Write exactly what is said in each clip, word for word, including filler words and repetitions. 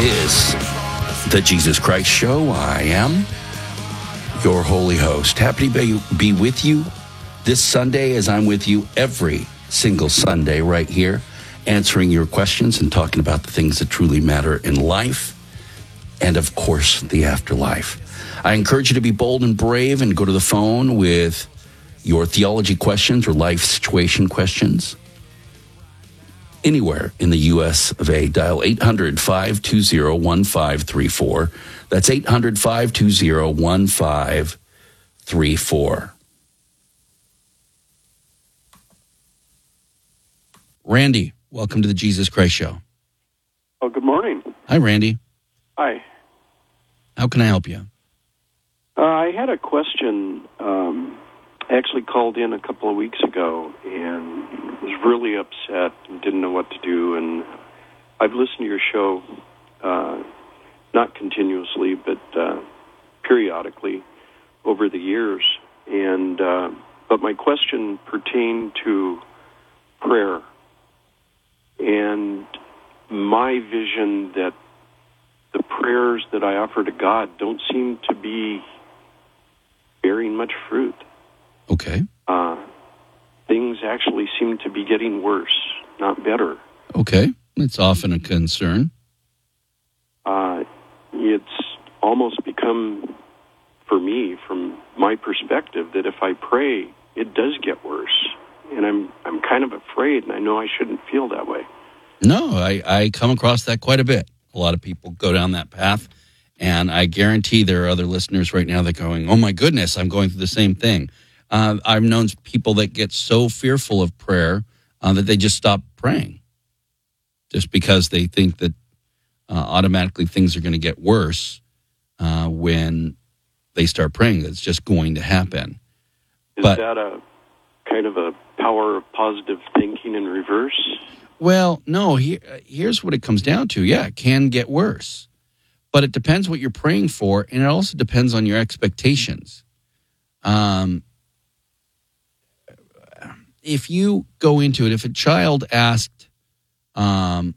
is the Jesus Christ Show. I am your holy host. Happy to be with you this Sunday as I'm with you every single Sunday right here, answering your questions and talking about the things that truly matter in life and, of course, the afterlife. I encourage you to be bold and brave and go to the phone with your theology questions or life situation questions. Anywhere in the U S of A, dial eight hundred, five two zero, one five three four. That's eight hundred, five two zero, one five three four. Randy, welcome to the Jesus Christ Show. Oh, good morning. Hi, Randy. Hi. How can I help you? Uh, I had a question. Um, I actually called in a couple of weeks ago and was really upset and didn't know what to do. And I've listened to your show, uh, not continuously, but uh, periodically over the years. And uh, but my question pertained to prayer and my vision that the prayers that I offer to God don't seem to be bearing much fruit. Okay. Uh, things actually seem to be getting worse, not better. Okay. It's often a concern. Uh, it's almost become, for me, from my perspective, that if I pray, it does get worse. And I'm I'm kind of afraid, and I know I shouldn't feel that way. No, I, I come across that quite a bit. A lot of people go down that path, and I guarantee there are other listeners right now that are going, oh my goodness, I'm going through the same thing. Uh, I've known people that get so fearful of prayer uh, that they just stop praying just because they think that uh, automatically things are going to get worse uh, when they start praying. That's just going to happen. Is but, that a kind of a power of positive thinking in reverse? Well, no, here, here's what it comes down to. Yeah, it can get worse. But it depends what you're praying for, and it also depends on your expectations. Um, if you go into it, if a child asked um,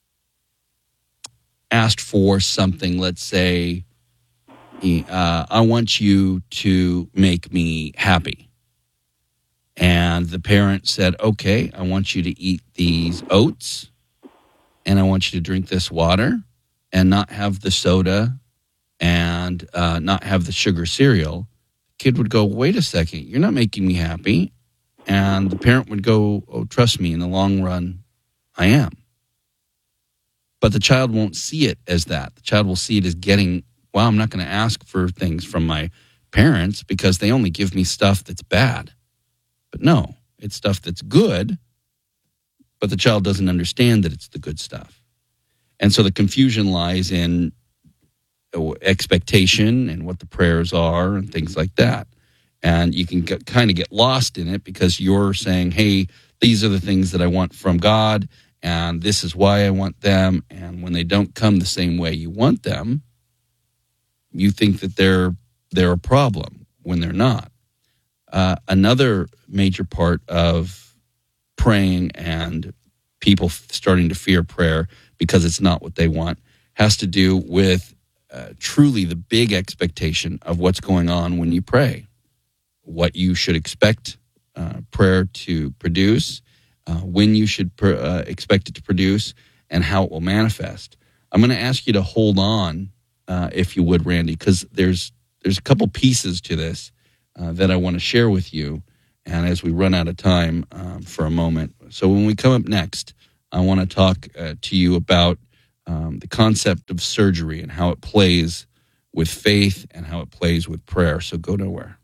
asked for something, let's say, uh, I want you to make me happy. And the parent said, okay, I want you to eat these oats, and I want you to drink this water, and not have the soda, and uh, not have the sugar cereal. The kid would go, wait a second, you're not making me happy. And the parent would go, oh, trust me, in the long run, I am. But the child won't see it as that. The child will see it as getting, well, I'm not going to ask for things from my parents because they only give me stuff that's bad. But no, it's stuff that's good, but the child doesn't understand that it's the good stuff. And so the confusion lies in expectation and what the prayers are and things like that. And you can get, kind of get lost in it because you're saying, hey, these are the things that I want from God, and this is why I want them. And when they don't come the same way you want them, you think that they're they're a problem when they're not. Uh, another major part of praying and people starting to fear prayer because it's not what they want has to do with uh, truly the big expectation of what's going on when you pray, what you should expect uh, prayer to produce, uh, when you should pr- uh, expect it to produce, and how it will manifest. I'm going to ask you to hold on, uh, if you would, Randy, because there's there's a couple pieces to this uh, that I want to share with you, and as we run out of time um, for a moment. So when we come up next, I want to talk uh, to you about um, the concept of surgery and how it plays with faith and how it plays with prayer. So go nowhere.